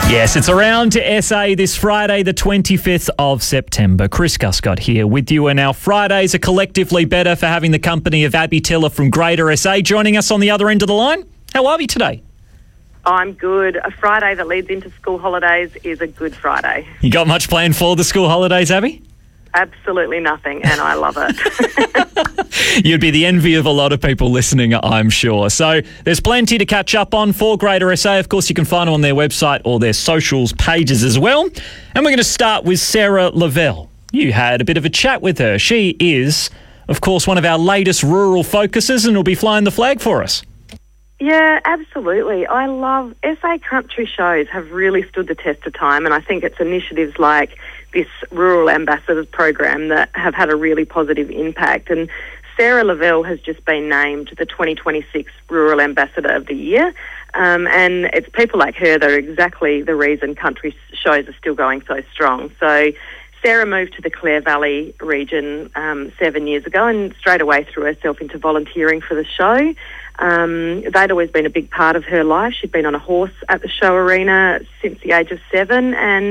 Yes, it's around to SA this Friday, the 25th of September. Chris Guscott here with you, and our Fridays are collectively better for having the company of Abby Tiller from Greater SA joining us on the other end of the line. How are you today? I'm good. A Friday that leads into school holidays is a good Friday. You got much planned for the school holidays, Abby? Absolutely nothing, and I love it. You'd be the envy of a lot of people listening, I'm sure. So there's plenty to catch up on for Greater SA. Of course, you can find them on their website or their socials pages as well. And we're going to start with Sarah Lavelle. You had a bit of a chat with her. She is, of course, one of our latest rural focuses and will be flying the flag for us. Yeah, absolutely. I love SA country shows have really stood the test of time, and I think it's initiatives like this Rural Ambassadors program that have had a really positive impact. And Sarah Lavelle has just been named the 2026 Rural Ambassador of the Year. And it's people like her that are exactly the reason country shows are still going so strong. So Sarah moved to the Clare Valley region 7 years ago and straight away threw herself into volunteering for the show. They'd always been a big part of her life. She'd been on a horse at the show arena since the age of 7,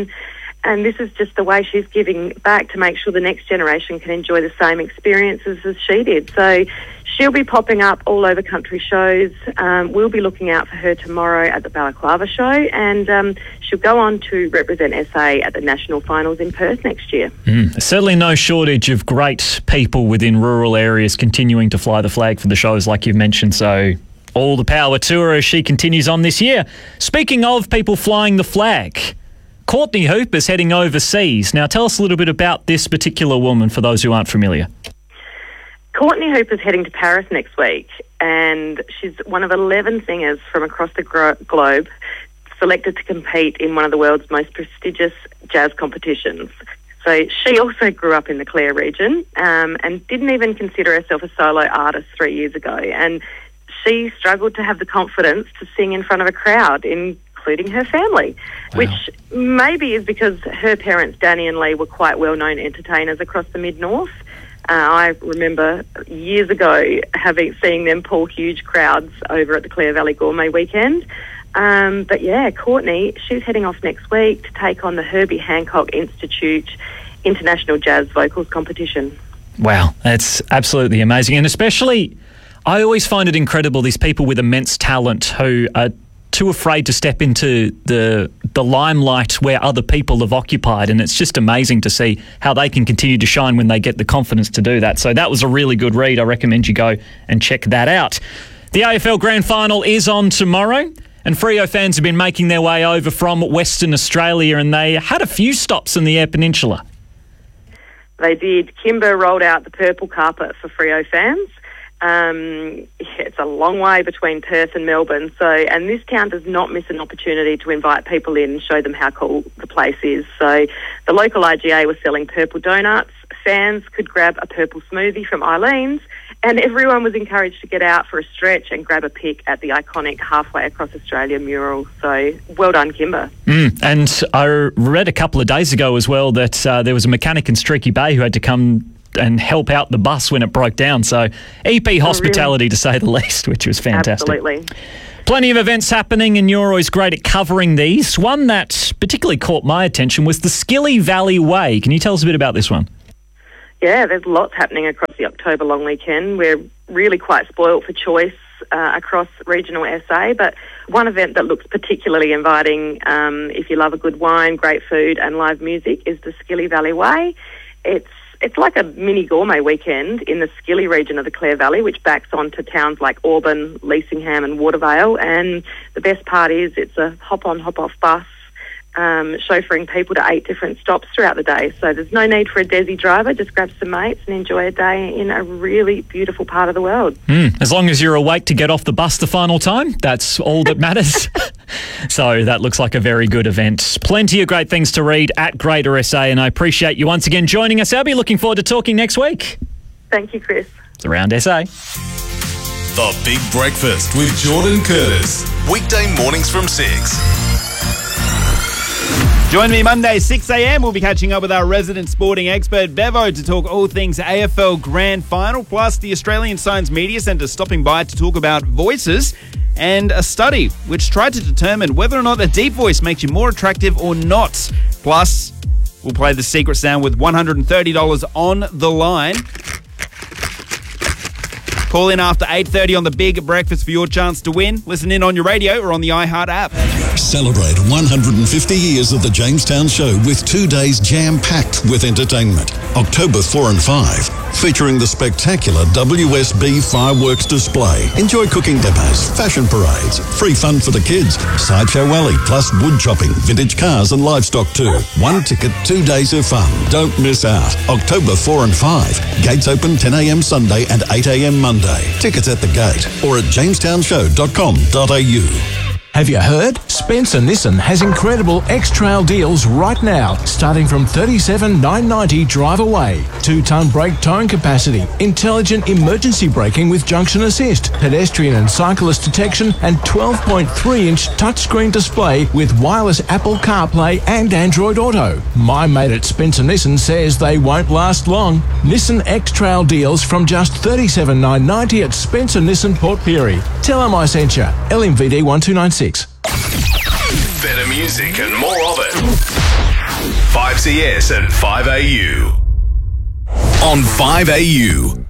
and this is just the way she's giving back to make sure the next generation can enjoy the same experiences as she did. So she'll be popping up all over country shows. We'll be looking out for her tomorrow at the Balaclava show, and she'll go on to represent SA at the national finals in Perth next year. Certainly no shortage of great people within rural areas continuing to fly the flag for the shows like you've mentioned, so all the power to her as she continues on this year. Speaking of people flying the flag, Courtney Hooper's heading overseas. Now, tell us a little bit about this particular woman for those who aren't familiar. Courtney Hooper's heading to Paris next week, and she's one of 11 singers from across the globe selected to compete in one of the world's most prestigious jazz competitions. So she also grew up in the Clare region and didn't even consider herself a solo artist 3 years ago. And she struggled to have the confidence to sing in front of a crowd, including her family, which maybe is because her parents, Danny and Lee, were quite well-known entertainers across the Mid-North. I remember years ago seeing them pull huge crowds over at the Clare Valley Gourmet Weekend. But yeah, Courtney, she's heading off next week to take on the Herbie Hancock Institute International Jazz Vocals Competition. Wow, that's absolutely amazing. And especially, I always find it incredible, these people with immense talent who are too afraid to step into the limelight where other people have occupied, and it's just amazing to see how they can continue to shine when they get the confidence to do that. So that was a really good read. I recommend you go and check that out. The AFL Grand Final is on tomorrow, and Freo fans have been making their way over from Western Australia, and they had a few stops in the Eyre Peninsula. They did. Kimber rolled out the purple carpet for Freo fans. It's a long way between Perth and Melbourne, and this town does not miss an opportunity to invite people in and show them how cool the place is. So the local IGA was selling purple donuts. Fans could grab a purple smoothie from Eileen's, and everyone was encouraged to get out for a stretch and grab a pic at the iconic Halfway Across Australia mural. So well done, Kimber. And I read a couple of days ago as well that there was a mechanic in Streaky Bay who had to come and help out the bus when it broke down. So EP hospitality, really, to say the least, which was fantastic. Absolutely. Plenty of events happening, and you're always great at covering these. One that particularly caught my attention was the Skilly Valley Way. Can you tell us a bit about this one? Yeah, there's lots happening across the October long weekend. We're really quite spoilt for choice across regional SA, but one event that looks particularly inviting if you love a good wine, great food and live music is the Skilly Valley Way. It's like a mini gourmet weekend in the Skilly region of the Clare Valley, which backs onto towns like Auburn, Leasingham and Watervale. And the best part is it's a hop-on, hop-off bus chauffeuring people to 8 different stops throughout the day. So there's no need for a Desi driver. Just grab some mates and enjoy a day in a really beautiful part of the world. As long as you're awake to get off the bus the final time, that's all that matters. So that looks like a very good event. Plenty of great things to read at Greater SA, and I appreciate you once again joining us, Abby. Looking forward to talking next week. Thank you, Chris. It's Around SA. The Big Breakfast with Jordan Curtis. Weekday mornings from 6. Join me Monday, 6 a.m. We'll be catching up with our resident sporting expert, Bevo, to talk all things AFL Grand Final, plus the Australian Science Media Centre stopping by to talk about voices and a study which tried to determine whether or not a deep voice makes you more attractive or not. Plus, we'll play the secret sound with $130 on the line. Call in after 8:30 on the Big Breakfast for your chance to win. Listen in on your radio or on the iHeart app. Celebrate 150 years of the Jamestown Show with 2 days jam-packed with entertainment. October 4 and 5, featuring the spectacular WSB fireworks display. Enjoy cooking depots, fashion parades, free fun for the kids, Sideshow Alley, plus wood chopping, vintage cars and livestock too. One ticket, 2 days of fun. Don't miss out. October 4 and 5. Gates open 10 a.m. Sunday and 8 a.m. Monday. Tickets at the gate or at jamestownshow.com.au. Have you heard? Spencer Nissan has incredible X-Trail deals right now, starting from $37,990 drive away. 2-ton brake towing capacity, intelligent emergency braking with junction assist, pedestrian and cyclist detection, and 12.3-inch touchscreen display with wireless Apple CarPlay and Android Auto. My mate at Spencer Nissan says they won't last long. Nissan X-Trail deals from just $37,990 at Spencer Nissan Port Pirie. Tell them I sent you. LMVD 1296. Better music and more of it. 5CS and 5AU. On 5AU.